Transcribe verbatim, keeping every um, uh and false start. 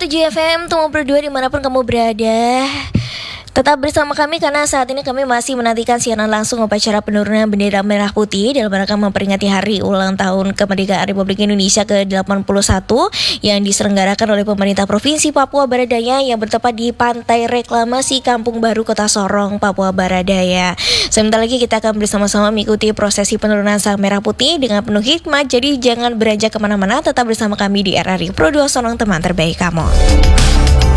tujuh F M, Tumor Berdua dimanapun kamu berada. Tetap bersama kami karena saat ini kami masih menantikan siaran langsung upacara penurunan bendera merah putih dalam rangka memperingati hari ulang tahun kemerdekaan Republik Indonesia ke delapan puluh satu yang diselenggarakan oleh pemerintah Provinsi Papua Barat Daya yang bertempat di Pantai Reklamasi Kampung Baru, Kota Sorong, Papua Barat Daya. Sebentar lagi kita akan bersama-sama mengikuti prosesi penurunan sang merah putih dengan penuh hikmat. Jadi jangan beranjak kemana-mana, tetap bersama kami di R R I Pro dua Sorong, teman terbaik kamu.